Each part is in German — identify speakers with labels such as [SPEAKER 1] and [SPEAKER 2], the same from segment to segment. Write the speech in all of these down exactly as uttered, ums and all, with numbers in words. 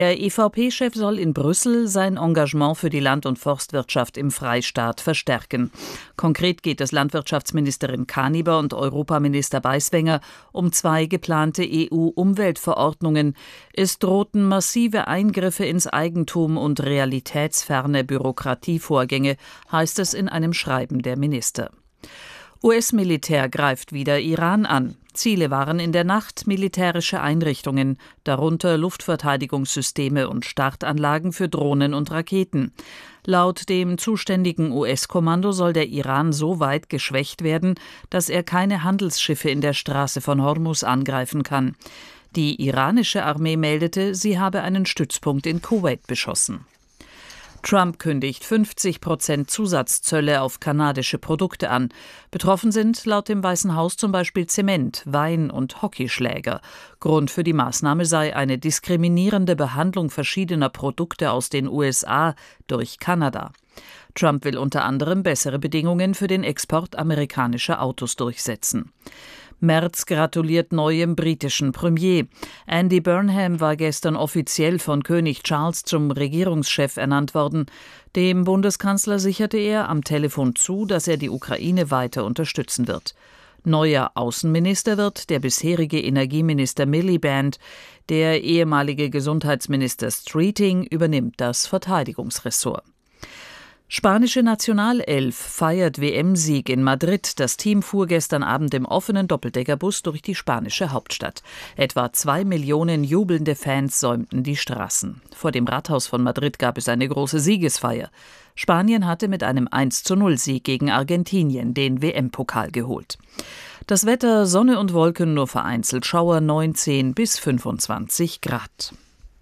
[SPEAKER 1] Der E V P-Chef soll in Brüssel sein Engagement für die Land- und Forstwirtschaft im Freistaat verstärken. Konkret geht es Landwirtschaftsministerin Kaniber und Europaminister Beiswenger um zwei geplante E U-Umweltverordnungen. Es drohten massive Eingriffe ins Eigentum und realitätsferne Bürokratievorgänge, heißt es in einem Schreiben der Minister. U S-Militär greift wieder Iran an. Ziele waren in der Nacht militärische Einrichtungen, darunter Luftverteidigungssysteme und Startanlagen für Drohnen und Raketen. Laut dem zuständigen U S-Kommando soll der Iran so weit geschwächt werden, dass er keine Handelsschiffe in der Straße von Hormuz angreifen kann. Die iranische Armee meldete, sie habe einen Stützpunkt in Kuwait beschossen. Trump kündigt fünfzig Prozent Zusatzzölle auf kanadische Produkte an. Betroffen sind laut dem Weißen Haus zum Beispiel Zement, Wein und Hockeyschläger. Grund für die Maßnahme sei eine diskriminierende Behandlung verschiedener Produkte aus den U S A durch Kanada. Trump will unter anderem bessere Bedingungen für den Export amerikanischer Autos durchsetzen. Merz gratuliert neuem britischen Premier. Andy Burnham war gestern offiziell von König Charles zum Regierungschef ernannt worden. Dem Bundeskanzler sicherte er am Telefon zu, dass er die Ukraine weiter unterstützen wird. Neuer Außenminister wird der bisherige Energieminister Miliband. Der ehemalige Gesundheitsminister Streeting übernimmt das Verteidigungsressort. Spanische Nationalelf feiert W M-Sieg in Madrid. Das Team fuhr gestern Abend im offenen Doppeldeckerbus durch die spanische Hauptstadt. Etwa zwei Millionen jubelnde Fans säumten die Straßen. Vor dem Rathaus von Madrid gab es eine große Siegesfeier. Spanien hatte mit einem eins zu null Sieg gegen Argentinien den W M-Pokal geholt. Das Wetter: Sonne und Wolken, nur vereinzelt Schauer, neunzehn bis fünfundzwanzig Grad.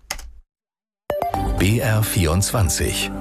[SPEAKER 2] B R vierundzwanzig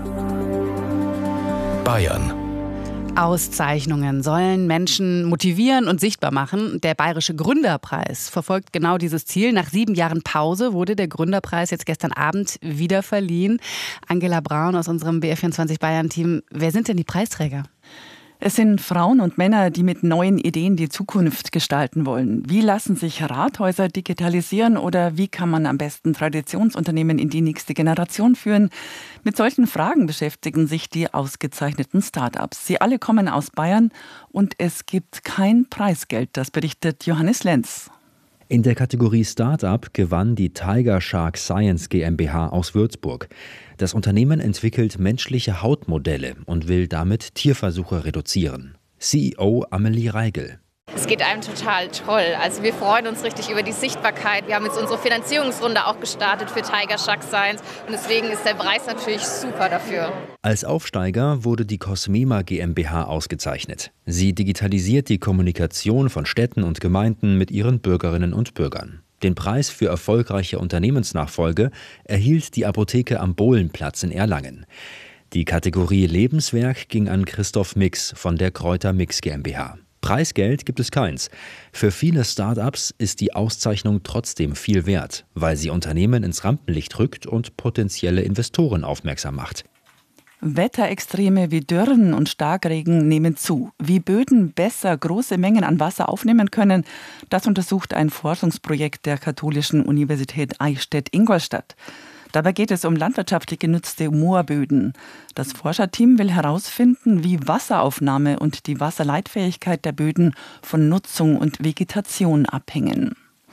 [SPEAKER 2] Bayern.
[SPEAKER 3] Auszeichnungen sollen Menschen motivieren und sichtbar machen. Der Bayerische Gründerpreis verfolgt genau dieses Ziel. Nach sieben Jahren Pause wurde der Gründerpreis jetzt gestern Abend wieder verliehen. Angela Braun aus unserem B R vierundzwanzig Bayern-Team. Wer sind denn die Preisträger?
[SPEAKER 4] Es sind Frauen und Männer, die mit neuen Ideen die Zukunft gestalten wollen. Wie lassen sich Rathäuser digitalisieren oder wie kann man am besten Traditionsunternehmen in die nächste Generation führen? Mit solchen Fragen beschäftigen sich die ausgezeichneten Start-ups. Sie alle kommen aus Bayern und es gibt kein Preisgeld, das berichtet Johannes Lenz.
[SPEAKER 5] In der Kategorie Startup gewann die Tiger Shark Science GmbH aus Würzburg. Das Unternehmen entwickelt menschliche Hautmodelle und will damit Tierversuche reduzieren. C E O Amelie Reigel.
[SPEAKER 6] Es geht einem total toll. Also wir freuen uns richtig über die Sichtbarkeit. Wir haben jetzt unsere Finanzierungsrunde auch gestartet für Tiger Shark Science und deswegen ist der Preis natürlich super dafür.
[SPEAKER 5] Als Aufsteiger wurde die Cosmema GmbH ausgezeichnet. Sie digitalisiert die Kommunikation von Städten und Gemeinden mit ihren Bürgerinnen und Bürgern. Den Preis für erfolgreiche Unternehmensnachfolge erhielt die Apotheke am Bohlenplatz in Erlangen. Die Kategorie Lebenswerk ging an Christoph Mix von der Kräuter Mix GmbH. Preisgeld gibt es keins. Für viele Start-ups ist die Auszeichnung trotzdem viel wert, weil sie Unternehmen ins Rampenlicht rückt und potenzielle Investoren aufmerksam macht.
[SPEAKER 4] Wetterextreme wie Dürren und Starkregen nehmen zu. Wie Böden besser große Mengen an Wasser aufnehmen können, das untersucht ein Forschungsprojekt der Katholischen Universität Eichstätt-Ingolstadt. Dabei geht es um landwirtschaftlich genutzte Moorböden. Das Forscherteam will herausfinden, wie Wasseraufnahme und die Wasserleitfähigkeit der Böden von Nutzung und Vegetation abhängen.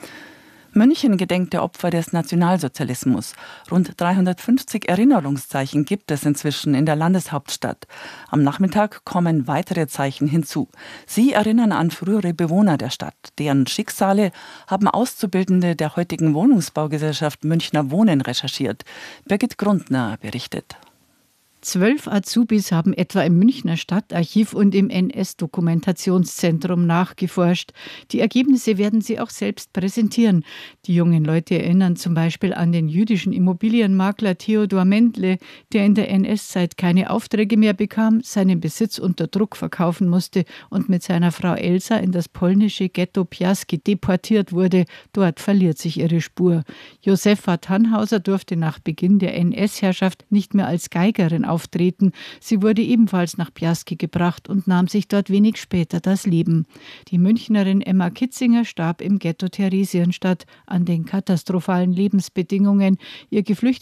[SPEAKER 4] München gedenkt der Opfer des Nationalsozialismus. Rund dreihundertfünfzig Erinnerungszeichen gibt es inzwischen in der Landeshauptstadt. Am Nachmittag kommen weitere Zeichen hinzu. Sie erinnern an frühere Bewohner der Stadt. Deren Schicksale haben Auszubildende der heutigen Wohnungsbaugesellschaft Münchner Wohnen recherchiert. Birgit Grundner berichtet.
[SPEAKER 7] Zwölf Azubis haben etwa im Münchner Stadtarchiv und im N S-Dokumentationszentrum nachgeforscht. Die Ergebnisse werden sie auch selbst präsentieren. Die jungen Leute erinnern zum Beispiel an den jüdischen Immobilienmakler Theodor Mendle, der in der N S-Zeit keine Aufträge mehr bekam, seinen Besitz unter Druck verkaufen musste und mit seiner Frau Elsa in das polnische Ghetto Piaski deportiert wurde. Dort verliert sich ihre Spur. Josefa Tannhauser durfte nach Beginn der N S-Herrschaft nicht mehr als Geigerin auftreten. Sie wurde ebenfalls nach Piaski gebracht und nahm sich dort wenig später das Leben. Die Münchnerin Emma Kitzinger starb im Ghetto Theresienstadt an den katastrophalen Lebensbedingungen. Ihr geflüchteter